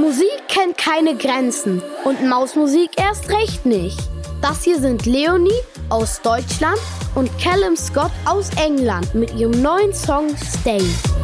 Musik kennt keine Grenzen und Mausmusik erst recht nicht. Das hier sind Leonie aus Deutschland und Callum Scott aus England mit ihrem neuen Song Stay.